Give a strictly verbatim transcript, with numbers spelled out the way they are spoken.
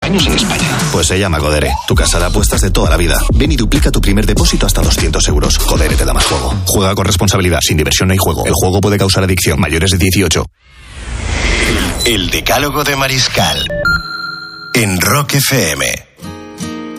años en España. Pues se llama Codere, tu casa de apuestas de toda la vida. Ven y duplica tu primer depósito hasta doscientos euros. Codere te da más juego. Juega con responsabilidad, sin diversión no hay juego. El juego puede causar adicción. Mayores de dieciocho. El Decálogo de Mariscal en Rock F M.